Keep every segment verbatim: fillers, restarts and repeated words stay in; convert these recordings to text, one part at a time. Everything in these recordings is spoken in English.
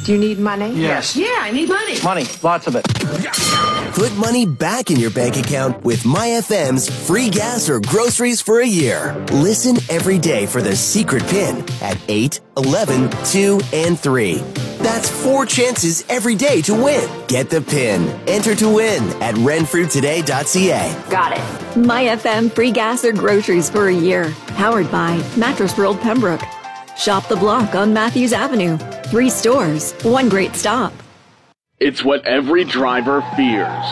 Do you need money? Yes. Yeah, I need money. Money. Lots of it. Put money back in your bank account with MyFM's free gas or groceries for a year. Listen every day for the secret pin at eight, eleven, two, and three. That's four chances every day to win. Get the pin. Enter to win at renfrew today dot c a. Got it. MyFM free gas or groceries for a year. Powered by Mattress World Pembroke. Shop the block on Matthews Avenue. Three stores, one great stop. It's what every driver fears.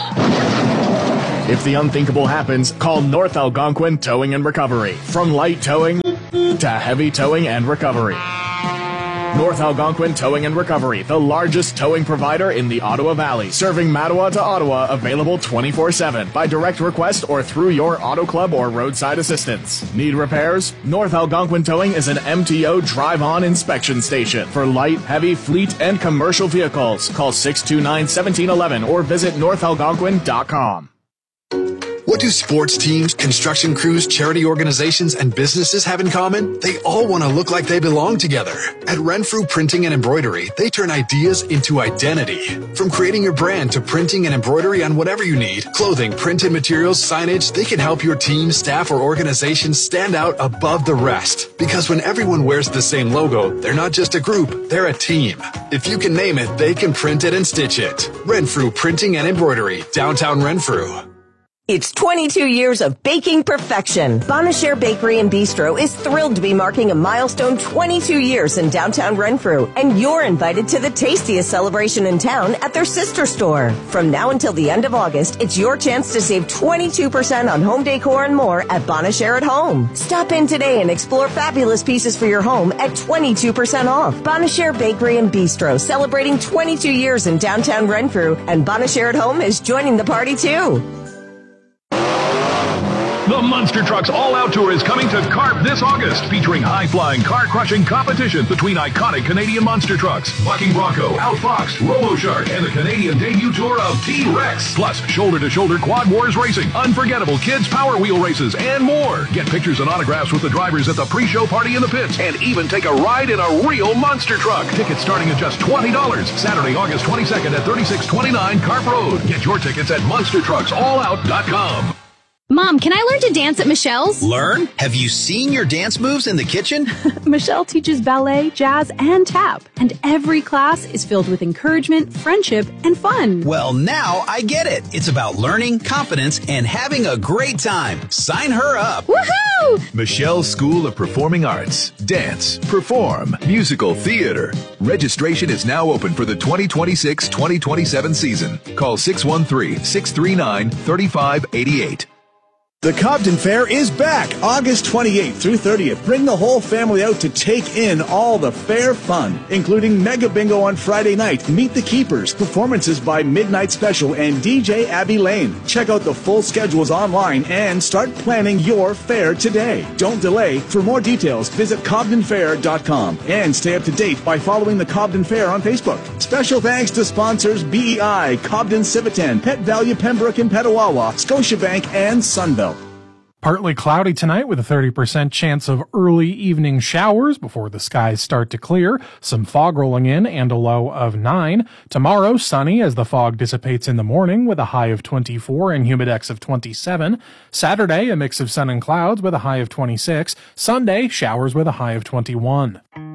If the unthinkable happens, call North Algonquin Towing and Recovery. From light towing to heavy towing and recovery. North Algonquin Towing and Recovery, the largest towing provider in the Ottawa Valley, serving Mattawa to Ottawa, available twenty-four seven by direct request or through your auto club or roadside assistance. Need repairs? North Algonquin Towing is an M T O drive-on inspection station for light, heavy, fleet, and commercial vehicles. Call six two nine, one seven one one or visit north algonquin dot com. What do sports teams, construction crews, charity organizations, and businesses have in common? They all want to look like they belong together. At Renfrew Printing and Embroidery, they turn ideas into identity. From creating your brand to printing and embroidery on whatever you need, clothing, printed materials, signage, they can help your team, staff, or organization stand out above the rest. Because when everyone wears the same logo, they're not just a group, they're a team. If you can name it, they can print it and stitch it. Renfrew Printing and Embroidery, downtown Renfrew. It's twenty-two years of baking perfection. Bonachere Bakery and Bistro is thrilled to be marking a milestone twenty-two years in downtown Renfrew, and you're invited to the tastiest celebration in town at their sister store. From now until the end of August, it's your chance to save twenty-two percent on home decor and more at Bonachere at Home. Stop in today and explore fabulous pieces for your home at twenty-two percent off. Bonachere Bakery and Bistro, celebrating twenty-two years in downtown Renfrew, and Bonachere at Home is joining the party too. The Monster Trucks All-Out Tour is coming to Carp this August, featuring high-flying, car-crushing competition between iconic Canadian monster trucks, Bucking Bronco, Outfoxed, Robo-Shark, and the Canadian debut tour of T-Rex. Plus, shoulder-to-shoulder Quad Wars racing, unforgettable kids Power Wheel races, and more. Get pictures and autographs with the drivers at the pre-show party in the pits, and even take a ride in a real monster truck. Tickets starting at just twenty dollars. Saturday, August twenty-second at thirty-six twenty-nine Carp Road. Get your tickets at monster trucks all out dot com. Mom, can I learn to dance at Michelle's? Learn? Have you seen your dance moves in the kitchen? Michelle teaches ballet, jazz, and tap. And every class is filled with encouragement, friendship, and fun. Well, now I get it. It's about learning, confidence, and having a great time. Sign her up. Woohoo! Michelle's School of Performing Arts. Dance, perform, musical theater. Registration is now open for the twenty twenty-six twenty twenty-seven season. Call six one three, six three nine, three five eight eight. The Cobden Fair is back August twenty-eighth through thirtieth. Bring the whole family out to take in all the fair fun, including Mega Bingo on Friday night, Meet the Keepers, performances by Midnight Special, and D J Abby Lane. Check out the full schedules online and start planning your fair today. Don't delay. For more details, visit cobden fair dot com and stay up to date by following the Cobden Fair on Facebook. Special thanks to sponsors B E I, Cobden Civitan, Pet Value Pembroke and Petawawa, Scotiabank, and Sunbelt. Partly cloudy tonight with a thirty percent chance of early evening showers before the skies start to clear. Some fog rolling in and a low of nine. Tomorrow, sunny as the fog dissipates in the morning with a high of twenty-four and humidex of twenty-seven. Saturday, a mix of sun and clouds with a high of twenty-six. Sunday, showers with a high of twenty-one.